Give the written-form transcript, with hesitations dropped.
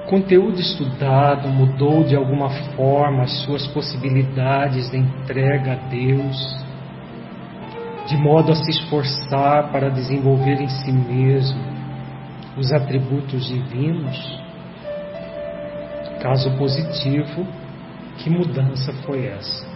conteúdo estudado mudou de alguma forma as suas possibilidades de entrega a Deus, de modo a se esforçar para desenvolver em si mesmo os atributos divinos? Caso positivo, que mudança foi essa?